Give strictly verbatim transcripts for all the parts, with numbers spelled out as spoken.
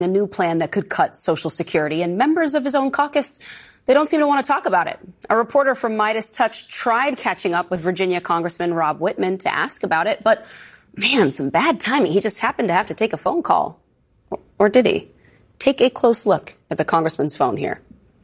a new plan that could cut Social Security, and members of his own caucus, they don't seem to want to talk about it. A reporter from Midas Touch tried catching up with Virginia Congressman Rob Whitman to ask about it, but man, some bad timing. He just happened to have to take a phone call. Or, or did he? Take a close look at the congressman's phone here.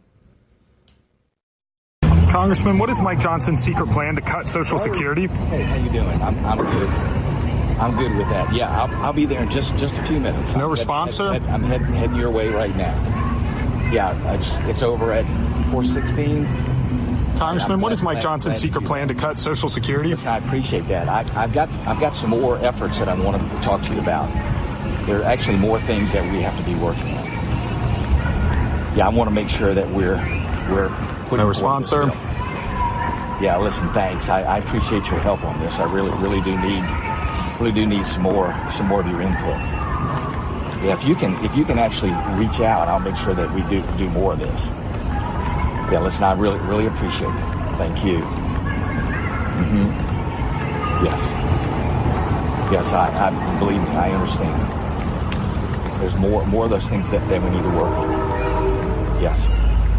Congressman, what is Mike Johnson's secret plan to cut Social Security? Hey, how you doing? I'm, I'm good. I'm good with that. Yeah, I'll, I'll be there in just, just a few minutes. No I'm response, head, sir? Head, I'm heading, heading your way right now. Yeah, it's it's over at four sixteen. Congressman, what is Mike Johnson's secret plan to cut Social Security? Listen, I appreciate that. I, I've got I've got some more efforts that I want to talk to you about. There are actually more things that we have to be working on. Yeah, I want to make sure that we're we're putting. No response, sir. Yeah, listen, thanks. I, I appreciate your help on this. I really really do need really do need some more some more of your input. Yeah, if you can if you can actually reach out, I'll make sure that we do do more of this. Yeah, listen, I really, really appreciate it. Thank you. Mm-hmm. Yes. Yes, I, I believe me, I understand. There's more more of those things that, that we need to work on. Yes.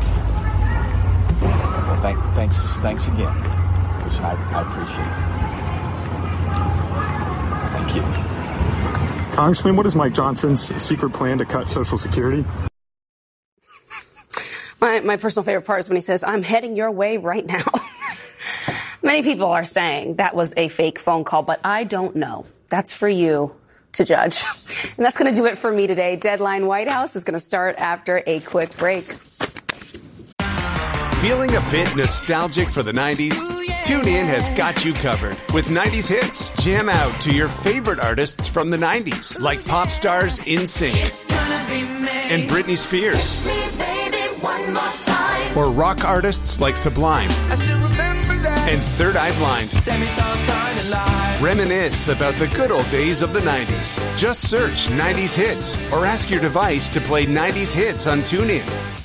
Well, thank, thanks, thanks again. Listen, I, I appreciate it. Thank you. Congressman, what is Mike Johnson's secret plan to cut Social Security? My, my personal favorite part is when he says, I'm heading your way right now. Many people are saying that was a fake phone call, but I don't know. That's for you to judge. And that's going to do it for me today. Deadline White House is going to start after a quick break. Feeling a bit nostalgic for the nineties? TuneIn has got you covered with nineties hits. Jam out to your favorite artists from the nineties, like pop stars NSYNC and Britney Spears. One more time. Or rock artists like Sublime and Third Eye Blind. Reminisce about the good old days of the nineties. Just search nineties hits or ask your device to play nineties hits on TuneIn.